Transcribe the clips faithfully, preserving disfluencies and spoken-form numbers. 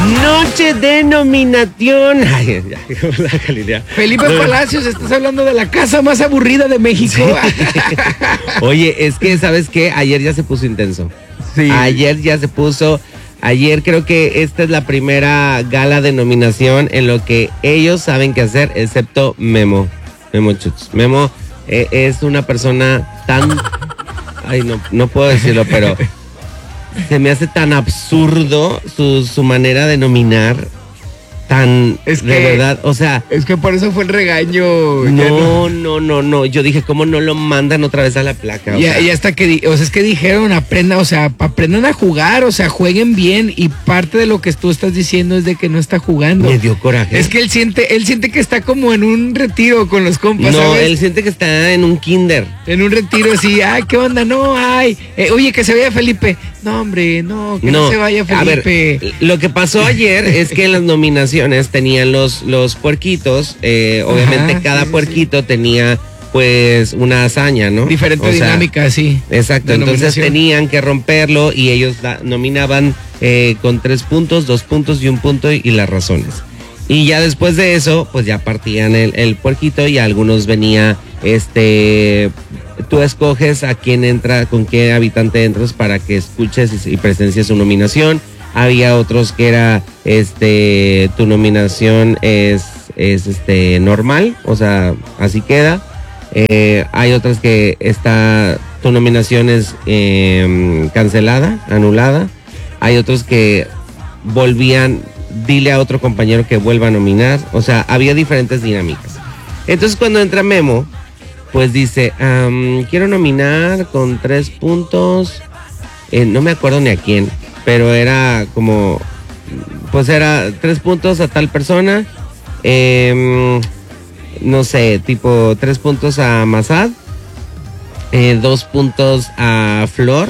Noche de nominación. Ay, ya, la calidad. Felipe no. Palacios, estás hablando de la casa más aburrida de México. Sí. Oye, es que, ¿sabes qué? Ayer ya se puso intenso. Sí. Ayer ya se puso... Ayer creo que esta es la primera gala de nominación en lo que ellos saben qué hacer, excepto Memo. Memo Chutz. Memo eh, es una persona tan... Ay, no, no puedo decirlo, pero... Se me hace tan absurdo su, su manera de nominar, tan, es que, de verdad, o sea... Es que por eso fue el regaño. No, no, no, no, yo dije, ¿cómo no lo mandan otra vez a la placa? Y, y hasta que, o sea, es que dijeron, aprendan, o sea, aprendan a jugar, o sea, jueguen bien, y parte de lo que tú estás diciendo es de que no está jugando. Me dio coraje. Es que él siente, él siente que está como en un retiro con los compas, No, ¿sabes? él siente que está en un kinder. En un retiro así, ay, ¿qué onda? No, ay, eh, oye, que se vaya Felipe. No, hombre, no, que no, no se vaya Felipe. A ver, lo que pasó ayer es que en las nominaciones tenían los, los puerquitos, eh, obviamente Ajá, cada sí, puerquito sí. tenía pues una hazaña, ¿no? Diferente o dinámica, sea, sí. Exacto, entonces tenían que romperlo y ellos la, nominaban eh, con tres puntos, dos puntos y un punto y, y las razones. Y ya después de eso, pues ya partían el, el puerquito y a algunos venía, este, tú escoges a quién entra, con qué habitante entras para que escuches y, y presencies su nominación. Había otros que era, este, tu nominación es, es este, normal, o sea, así queda. Eh, hay otras que está, tu nominación es eh, cancelada, anulada. Hay otros que volvían, dile a otro compañero que vuelva a nominar. O sea, había diferentes dinámicas. Entonces cuando entra Memo, pues dice, um, quiero nominar con tres puntos, eh, no me acuerdo ni a quién, pero era como, pues era tres puntos a tal persona, eh, no sé, tipo tres puntos a Mazad, eh, dos puntos a Flor,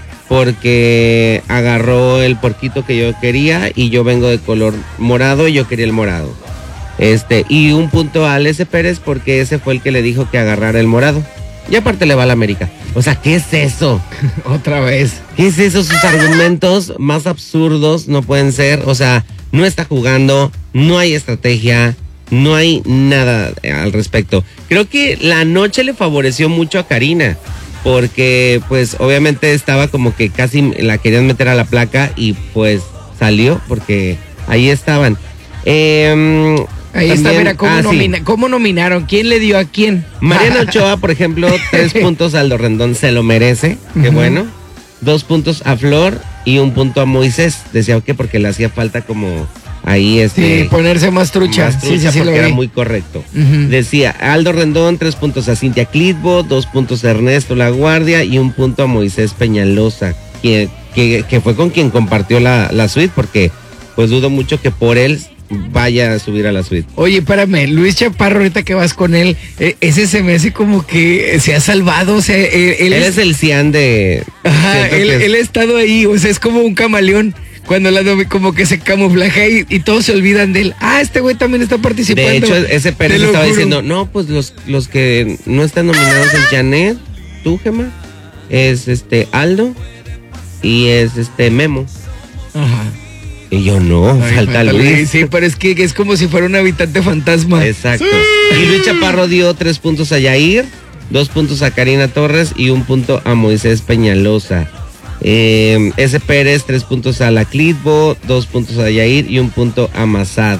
porque agarró el porquito que yo quería y yo vengo de color morado y yo quería el morado. Este, y un punto a Alese Pérez porque ese fue el que le dijo que agarrara el morado. Y aparte le va a la América. O sea, ¿qué es eso? Otra vez. ¿Qué es eso? Sus argumentos más absurdos no pueden ser. O sea, no está jugando, no hay estrategia, no hay nada al respecto. Creo que la noche le favoreció mucho a Karina. Porque pues obviamente estaba como que casi la querían meter a la placa y pues salió porque ahí estaban. Eh, ahí está, mira, ¿cómo, ah, nomina, sí. ¿cómo nominaron? ¿Quién le dio a quién? Mariana Ochoa, por ejemplo, tres puntos a Aldo Rendón, se lo merece, qué uh-huh. bueno. Dos puntos a Flor y un punto a Moisés. Decía que porque le hacía falta como... Ahí este, sí, ponerse más trucha, más trucha sí, sí, sí, porque era muy correcto. Uh-huh. Decía Aldo Rendón, tres puntos a Cintia Clitbo, dos puntos a Ernesto La Guardia y un punto a Moisés Peñalosa, que, que, que fue con quien compartió la, la suite, porque pues dudo mucho que por él vaya a subir a la suite. Oye, espérame, Luis Chaparro, ahorita que vas con él, eh, ese se me hace como que se ha salvado, o sea, él, él, él es, es el Cian de... Ajá, él, es... él ha estado ahí, o sea, es como un camaleón. Cuando la como que se camuflaje y, y todos se olvidan de él. Ah, este güey también está participando. De hecho, ese Pérez estaba juro. diciendo, no, pues los, los que no están nominados es Janet, tú, Gema, es este Aldo y es este Memo. Ajá. Y yo no, Ay, falta Luis. Sí, pero es que es como si fuera un habitante fantasma. Exacto. Sí. Y Luis Chaparro dio tres puntos a Yair, dos puntos a Karina Torres y un punto a Moisés Peñalosa. Eh, S. Pérez, tres puntos a la Clitbo, dos puntos a Yair y un punto a Mazad.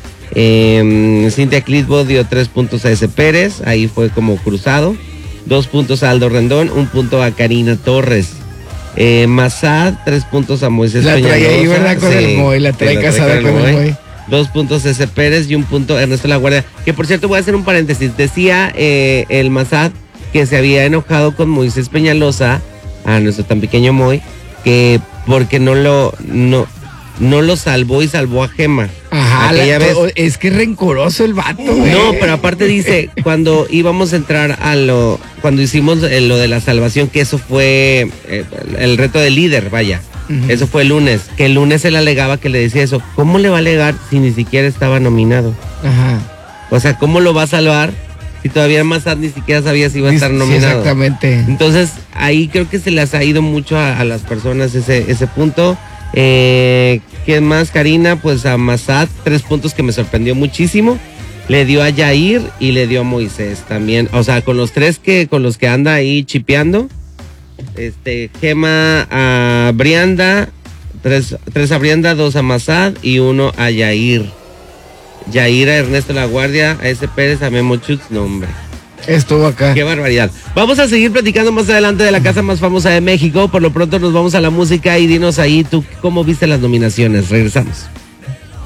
Eh, Cintia Clitbo dio tres puntos a S. Pérez, ahí fue como cruzado. Dos puntos a Aldo Rendón, un punto a Karina Torres. Eh, Mazad, tres puntos a Moisés Peñalosa. La trae ahí, ¿verdad? Con sí, el Moy, la trae casada con el Moy. Dos puntos a S. Pérez y un punto a Ernesto La Guardia. Que por cierto, voy a hacer un paréntesis. Decía eh, el Mazad que se había enojado con Moisés Peñalosa, a nuestro tan pequeño Moy, que porque no lo no no lo salvó y salvó a Gema. Ajá, la, vez. Es que es rencoroso el vato, güey. No, pero aparte dice, cuando íbamos a entrar a lo, cuando hicimos lo de la salvación, que eso fue eh, el reto del líder, vaya. Uh-huh. Eso fue el lunes, que el lunes él alegaba que le decía eso. ¿Cómo le va a alegar si ni siquiera estaba nominado? Ajá. O sea, ¿cómo lo va a salvar si todavía Mazad ni siquiera sabía si iba a estar nominado? Sí, exactamente. Entonces, ahí creo que se les ha ido mucho a, a las personas ese, ese punto. Eh, ¿quién más? Karina, pues a Masad, tres puntos que me sorprendió muchísimo. Le dio a Yair y le dio a Moisés también. O sea, con los tres que con los que anda ahí chipeando. Este, Gema a Brianda, tres, tres a Brianda, dos a Masad y uno a Yair. Yair a Ernesto La Guardia, a ese Pérez, a Memo Chutz, no hombre. Estuvo acá. Qué barbaridad. Vamos a seguir platicando más adelante de la casa más famosa de México. Por lo pronto nos vamos a la música y dinos ahí tú cómo viste las nominaciones. Regresamos.